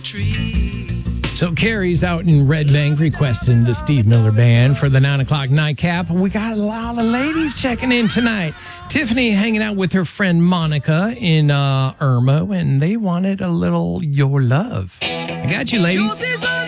So Carrie's out in Red Bank requesting the Steve Miller Band for the 9 o'clock nightcap. We got a lot of ladies checking in tonight. Tiffany hanging out with her friend Monica in Irma, and they wanted a little Your Love. I got you, ladies.